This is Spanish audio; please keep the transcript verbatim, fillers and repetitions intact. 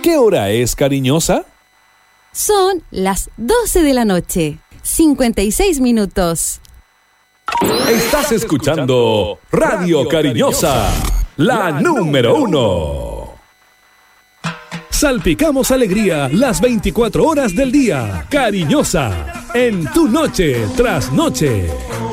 ¿Qué hora es, cariñosa? Son las doce de la noche, cincuenta y seis minutos. Estás escuchando Radio Cariñosa, la número uno. Salpicamos alegría las veinticuatro horas del día. Cariñosa, en tu noche tras noche.